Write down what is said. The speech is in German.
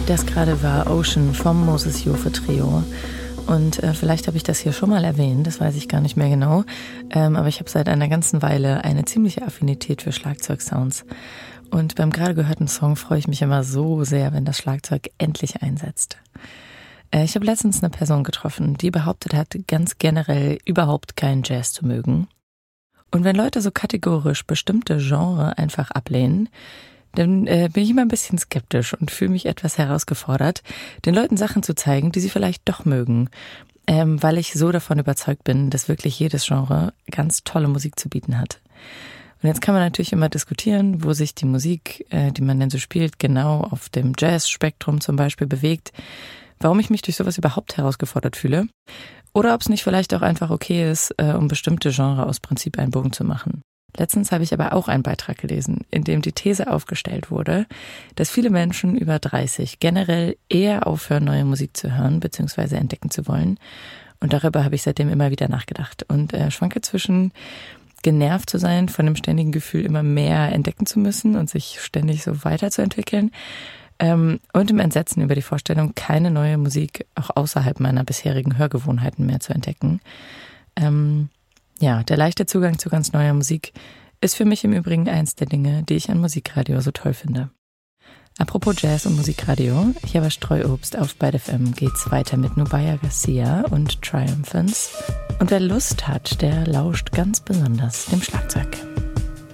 Das gerade war Ocean vom Moses Jofe Trio. Und vielleicht habe ich das hier schon mal erwähnt, das weiß ich gar nicht mehr genau. Aber ich habe seit einer ganzen Weile eine ziemliche Affinität für Schlagzeugsounds. Und beim gerade gehörten Song freue ich mich immer so sehr, wenn das Schlagzeug endlich einsetzt. Ich habe letztens eine Person getroffen, die behauptet hat, ganz generell überhaupt keinen Jazz zu mögen. Und wenn Leute so kategorisch bestimmte Genre einfach ablehnen, dann bin ich immer ein bisschen skeptisch und fühle mich etwas herausgefordert, den Leuten Sachen zu zeigen, die sie vielleicht doch mögen, weil ich so davon überzeugt bin, dass wirklich jedes Genre ganz tolle Musik zu bieten hat. Und jetzt kann man natürlich immer diskutieren, wo sich die Musik, die man denn so spielt, genau auf dem Jazz-Spektrum zum Beispiel bewegt, warum ich mich durch sowas überhaupt herausgefordert fühle oder ob es nicht vielleicht auch einfach okay ist, um bestimmte Genre aus Prinzip einen Bogen zu machen. Letztens habe ich aber auch einen Beitrag gelesen, in dem die These aufgestellt wurde, dass viele Menschen über 30 generell eher aufhören, neue Musik zu hören bzw. entdecken zu wollen. Und darüber habe ich seitdem immer wieder nachgedacht und schwanke zwischen genervt zu sein von dem ständigen Gefühl, immer mehr entdecken zu müssen und sich ständig so weiterzuentwickeln und im Entsetzen über die Vorstellung, keine neue Musik auch außerhalb meiner bisherigen Hörgewohnheiten mehr zu entdecken. Ja, der leichte Zugang zu ganz neuer Musik ist für mich im Übrigen eins der Dinge, die ich an Musikradio so toll finde. Apropos Jazz und Musikradio, hier bei Streuobst auf Byte FM geht's weiter mit Nubya Garcia und Triumphants. Und wer Lust hat, der lauscht ganz besonders dem Schlagzeug.